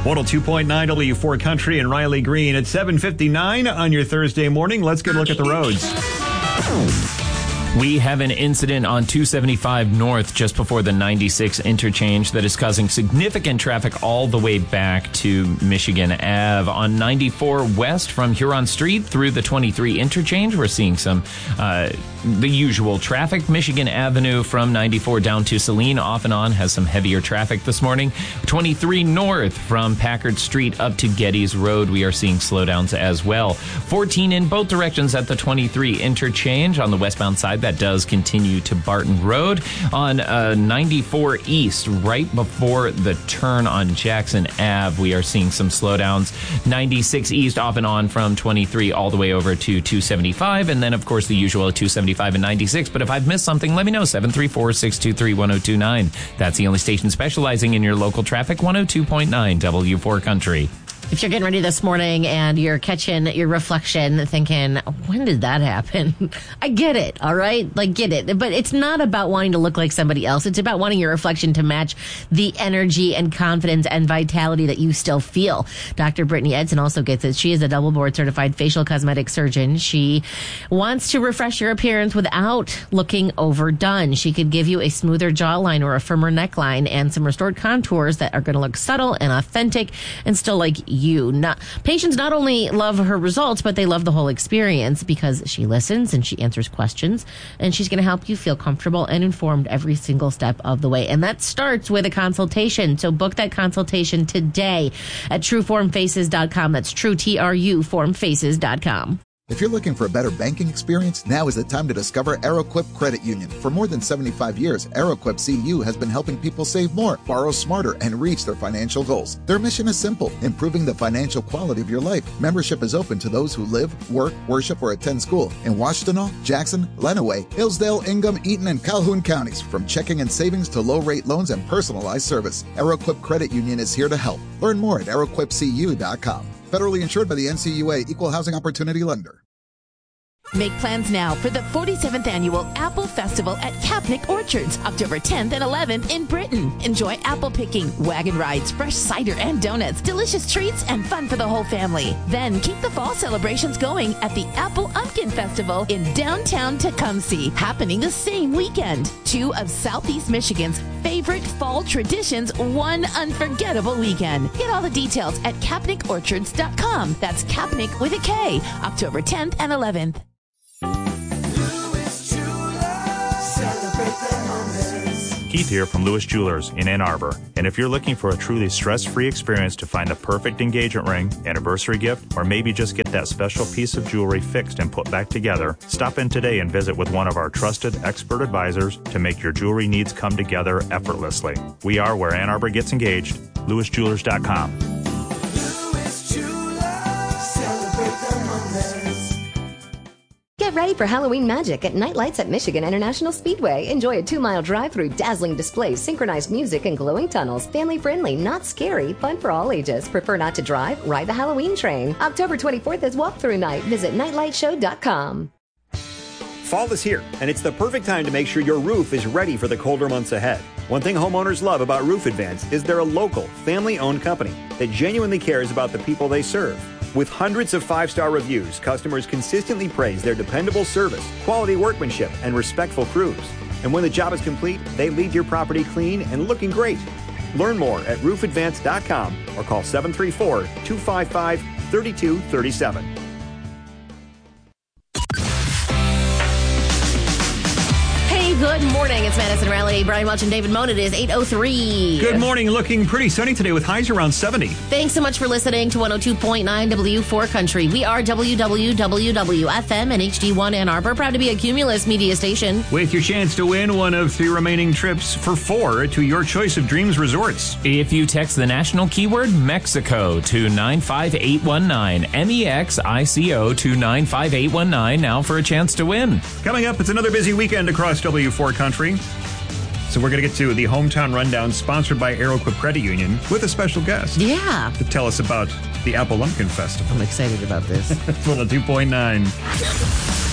102.9 W4 Country and Riley Green at 7:59 on your Thursday morning. Let's get a look at the roads. We have an incident on 275 North just before the 96 interchange that is causing significant traffic all the way back to Michigan Ave. On 94 West from Huron Street through the 23 interchange, we're seeing some the usual traffic. Michigan Avenue from 94 down to Saline off and on has some heavier traffic this morning. 23 North from Packard Street up to Geddes Road, we are seeing slowdowns as well. 14 in both directions at the 23 interchange on the westbound side. That does continue to Barton Road. On 94 East, right before the turn on Jackson Ave, we are seeing some slowdowns. 96 East off and on from 23 all the way over to 275. And then, of course, the usual 275 and 96. But if I've missed something, let me know. 734-623-1029. That's the only station specializing in your local traffic. 102.9 W4 Country. If you're getting ready this morning and you're catching your reflection thinking, when did that happen? I get it, all right? Get it. But it's not about wanting to look like somebody else. It's about wanting your reflection to match the energy and confidence and vitality that you still feel. Dr. Brittany Edson also gets it. She is a double board certified facial cosmetic surgeon. She wants to refresh your appearance without looking overdone. She could give you a smoother jawline or a firmer neckline and some restored contours that are going to look subtle and authentic and still like you. Patients not only love her results, but they love the whole experience because she listens and she answers questions, and she's going to help you feel comfortable and informed every single step of the way. And that starts with a consultation. So book that consultation today at TrueFormFaces.com. That's true, TRUFormFaces.com. If you're looking for a better banking experience, now is the time to discover Aeroquip Credit Union. For more than 75 years, Aeroquip CU has been helping people save more, borrow smarter, and reach their financial goals. Their mission is simple: improving the financial quality of your life. Membership is open to those who live, work, worship, or attend school in Washtenaw, Jackson, Lenawee, Hillsdale, Ingham, Eaton, and Calhoun counties. From checking and savings to low-rate loans and personalized service, Aeroquip Credit Union is here to help. Learn more at aeroquipcu.com. Federally insured by the NCUA, Equal Housing Opportunity Lender. Make plans now for the 47th Annual Apple Festival at Kapnick Orchards, October 10th and 11th in Britain. Enjoy apple picking, wagon rides, fresh cider and donuts, delicious treats, and fun for the whole family. Then keep the fall celebrations going at the Apple Umpkin Festival in downtown Tecumseh, happening the same weekend. Two of Southeast Michigan's favorite fall traditions, one unforgettable weekend. Get all the details at KapnickOrchards.com. That's Kapnick with a K, October 10th and 11th. Keith here from Lewis Jewelers in Ann Arbor. And if you're looking for a truly stress-free experience to find the perfect engagement ring, anniversary gift, or maybe just get that special piece of jewelry fixed and put back together, stop in today and visit with one of our trusted expert advisors to make your jewelry needs come together effortlessly. We are where Ann Arbor gets engaged. LewisJewelers.com. Get ready for Halloween magic at Night Lights at Michigan International Speedway. Enjoy a 2-mile drive through dazzling displays, synchronized music, and glowing tunnels. Family friendly, not scary, fun for all ages. Prefer not to drive? Ride the Halloween train. October 24th is walkthrough night. Visit nightlightshow.com. Fall is here, and it's the perfect time to make sure your roof is ready for the colder months ahead. One thing homeowners love about Roof Advance is they're a local, family-owned company that genuinely cares about the people they serve. With hundreds of 5-star reviews, customers consistently praise their dependable service, quality workmanship, and respectful crews. And when the job is complete, they leave your property clean and looking great. Learn more at roofadvance.com or call 734-255-3237. Good morning. It's Madison Raleigh, Brian Welch, and David Moen. It is 8:03. Good morning. Looking pretty sunny today with highs around 70. Thanks so much for listening to 102.9 W4 Country. We are WWWFM and HD1 Ann Arbor. Proud to be a Cumulus media station. With your chance to win one of 3 remaining trips for 4 to your choice of Dreams Resorts. If you text the national keyword Mexico to 95819, MEXICO to 95819 now for a chance to win. Coming up, it's another busy weekend across W4 Country. So we're going to get to the Hometown Rundown, sponsored by Aeroquip Credit Union, with a special guest. Yeah. To tell us about the Apple Lumpkin Festival. I'm excited about this. 102.9.